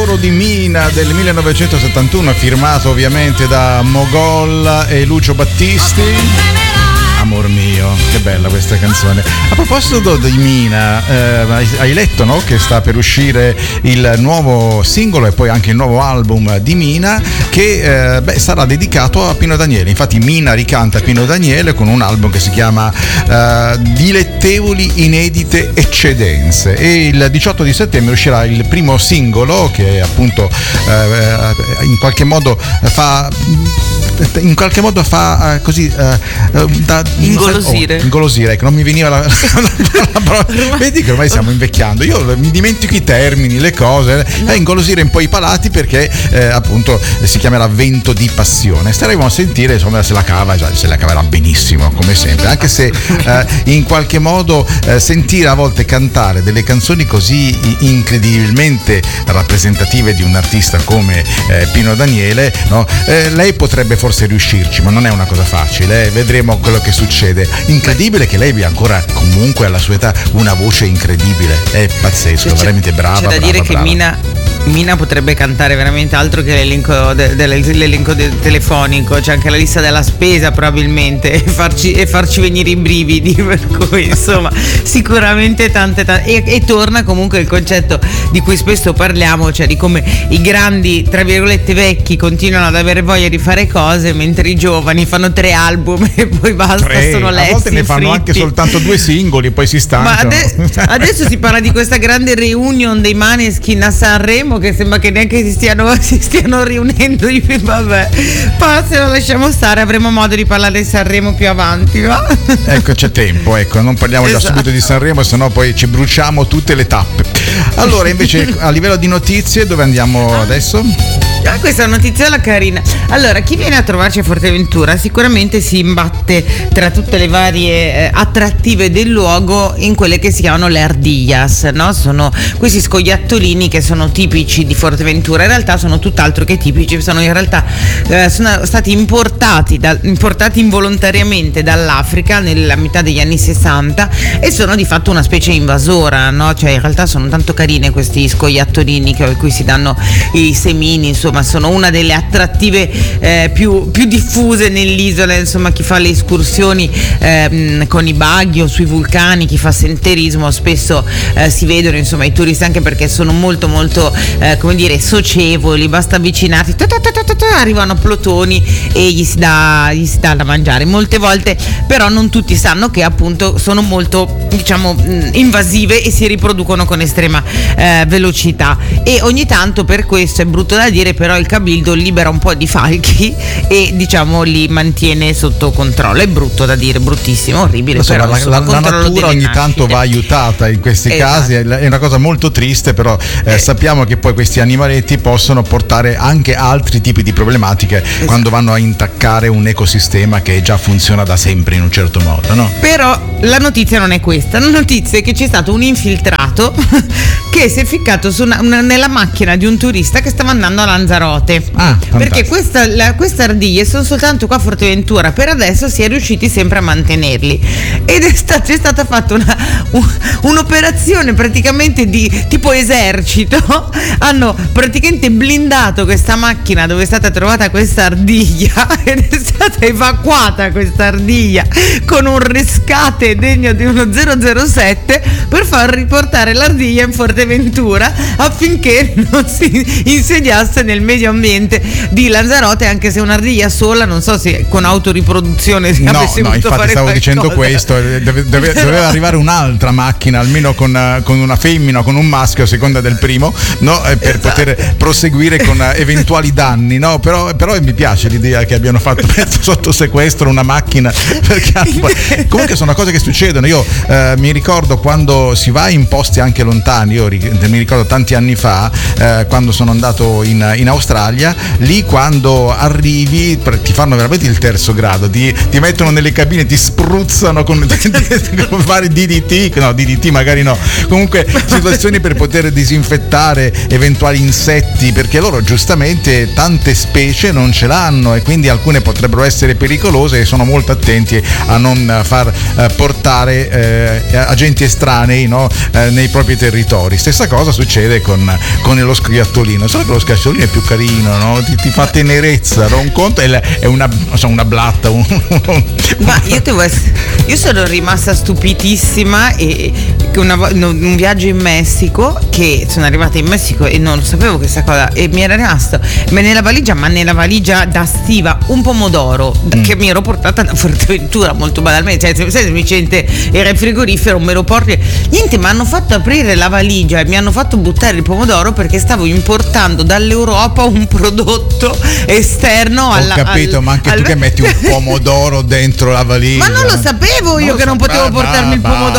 lavoro di Mina del 1971, firmato ovviamente da Mogol e Lucio Battisti. Amor mio, che bella questa canzone. A proposito di Mina, hai letto, no, che sta per uscire il nuovo singolo e poi anche il nuovo album di Mina che sarà dedicato a Pino Daniele. Infatti Mina ricanta Pino Daniele con un album che si chiama Dilettevoli inedite eccedenze, e il 18 di settembre uscirà il primo singolo che appunto in qualche modo fa così ingolosire, ecco, non mi veniva la parola. Vedi che ormai stiamo invecchiando, io mi dimentico i termini, le cose, ingolosire un po' i palati perché appunto si chiamerà Vento di passione. Staremo a sentire, insomma, se la caverà benissimo come sempre, anche se in qualche modo sentire a volte cantare delle canzoni così incredibilmente rappresentative di un artista come Pino Daniele, no? Lei potrebbe forse riuscirci, ma non è una cosa facile, vedremo quello che succede. Incredibile che lei abbia ancora, comunque alla sua età, una voce incredibile, è pazzesco, veramente brava. C'è da dire che Mina potrebbe cantare veramente altro che l'elenco telefonico, c'è anche la lista della spesa probabilmente, e farci venire i brividi, per cui insomma sicuramente tante e torna comunque il concetto di cui spesso parliamo, cioè di come i grandi, tra virgolette, vecchi continuano ad avere voglia di fare cose, mentre i giovani fanno 3 album e poi basta, sono lessi, a volte ne fanno anche soltanto 2 singoli, poi si stancano. Ma adesso si parla di questa grande reunion dei Maneskin a Sanremo, che sembra che neanche si stiano riunendo. Vabbè, poi se lo lasciamo stare avremo modo di parlare di Sanremo più avanti, va? Ecco, c'è tempo, ecco, non parliamo già subito di Sanremo, sennò poi ci bruciamo tutte le tappe. Allora, invece, a livello di notizie, dove andiamo adesso? Questa è una notiziola carina. Allora, chi viene a trovarci a Forteventura sicuramente si imbatte tra tutte le varie attrattive del luogo in quelle che si chiamano le ardillas, no? Sono questi scoiattolini che sono tipici di Forteventura. In realtà sono tutt'altro che tipici, sono in realtà sono stati importati involontariamente dall'Africa nella metà degli anni 60 e sono di fatto una specie invasora, no? Cioè in realtà sono tanto carine questi scoiattolini a cui si danno i semini, insomma sono una delle attrattive più diffuse nell'isola, insomma chi fa le escursioni con i buggy o sui vulcani, chi fa senderismo spesso si vedono, insomma, i turisti, anche perché sono molto molto come dire socievoli, basta avvicinarsi, arrivano plotoni e gli si dà da mangiare. Molte volte però non tutti sanno che appunto sono molto, diciamo, invasive e si riproducono con estrema velocità, e ogni tanto, per questo è brutto da dire, però il Cabildo libera un po' di falchi e, diciamo, li mantiene sotto controllo. È brutto da dire, bruttissimo, orribile. Insomma, la natura ogni tanto va aiutata in questi casi, è una cosa molto triste, però sappiamo che poi questi animaletti possono portare anche altri tipi di problematiche quando vanno a intaccare un ecosistema che già funziona da sempre in un certo modo, no? Però la notizia non è questa, la notizia è che c'è stato un infiltrato che si è ficcato nella macchina di un turista che stava andando a Lanzarote, perché queste ardille sono soltanto qua a Forteventura, per adesso si è riusciti sempre a mantenerli, ed è stata fatta un'operazione praticamente di tipo esercito. Hanno praticamente blindato questa macchina dove è stata trovata questa ardilla ed è stata evacuata questa ardilla con un rescate degno di uno 007 per far riportare l'ardiglia in Forteventura affinché non si insediasse nel medio ambiente di Lanzarote, anche se un'ardiglia sola non so se con autoriproduzione si avesse voluto fare stavo qualcosa. Dicendo questo, doveva arrivare un'altra macchina almeno con una femmina o con un maschio a seconda del primo, no? Per poter proseguire con eventuali danni, no? Però mi piace l'idea che abbiano fatto sotto sequestro una macchina, perché comunque sono cose che succedono. Io mi ricordo quando si va in posti anche lontani, mi ricordo tanti anni fa quando sono andato in in Australia. Lì quando arrivi ti fanno veramente il terzo grado, ti mettono nelle cabine, ti spruzzano con vari DDT, no, DDT magari no, comunque situazioni per poter disinfettare eventuali insetti, perché loro giustamente tante specie non ce l'hanno e quindi alcune potrebbero essere pericolose e sono molto attenti a non far portare agenti estranei, no, nei propri territori. Stessa cosa succede con lo scoiattolino, solo che lo scoiattolino è più carino, no? Ti fa tenerezza, non conto, è una blatta. Ma io sono rimasta stupitissima e un viaggio in Messico, che sono arrivata in Messico e non sapevo questa cosa e mi era rimasto nella valigia da stiva un pomodoro che mi ero portata da Forteventura, molto banalmente, cioè semplicemente era il frigorifero, me lo porti, niente, mi hanno fatto aprire la valigia e mi hanno fatto buttare il pomodoro perché stavo importando dall'Europa un prodotto esterno Ho capito, ma anche tu che metti un pomodoro dentro la valigia, ma non lo sapevo io che non potevo portarmi il pomodoro